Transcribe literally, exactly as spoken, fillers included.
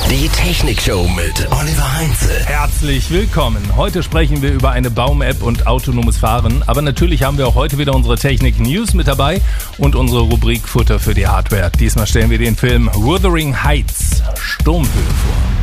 Die Technik-Show mit Oliver Heinze. Herzlich willkommen. Heute sprechen wir über eine Baum-App und autonomes Fahren. Aber natürlich haben wir auch heute wieder unsere Technik-News mit dabei und unsere Rubrik Futter für die Hardware. Diesmal stellen wir den Film Wuthering Heights, Sturmhöhe vor.